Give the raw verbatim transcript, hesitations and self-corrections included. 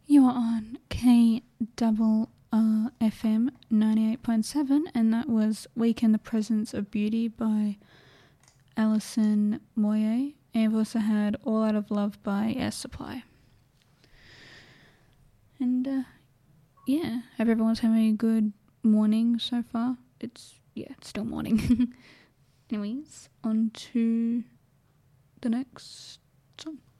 You are on K double R F M ninety-eight point seven, and that was Week in the Presence of Beauty by Alison Moyet. And we've also had All Out of Love by Air Supply. And uh, yeah, hope everyone's having a good morning so far. It's, yeah, it's still morning. Anyways, on to the next song.